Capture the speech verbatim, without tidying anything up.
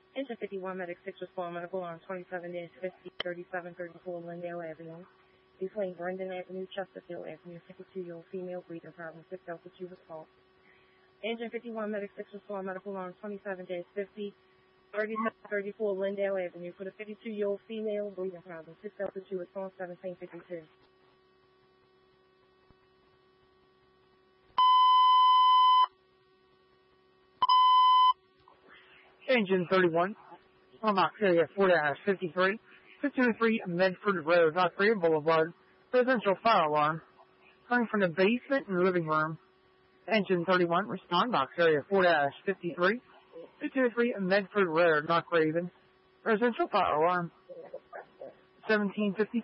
Engine fifty-one, Medic six, respond medical on twenty-seven fifty, thirty-seven thirty-four Lindale Avenue. Between Brendan Avenue, Chesterfield Avenue, fifty-two-year-old female breathing problem, six altitude response. Engine fifty-one, Medic six, respond medical on twenty-seven fifty, thirty-seven thirty-four Lindale Avenue for the fifty-two-year-old female breathing problem, six altitude response, seventeen fifty-two. Engine thirty-one, on Auxilia four fifty-three, fifteen oh three Medford Road, Auxilia Boulevard, residential fire alarm, coming from the basement and living room. Engine thirty-one, respond box area four fifty-three, fifteen oh three Medford Road, Knock Raven, residential fire alarm, seventeen fifty.